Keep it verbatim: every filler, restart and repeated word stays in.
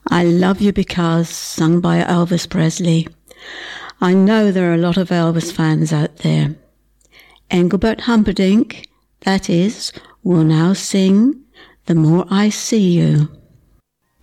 I Love You Because, sung by Elvis Presley. I know there are a lot of Elvis fans out there. Engelbert Humperdinck, that is, will now sing The More I See You.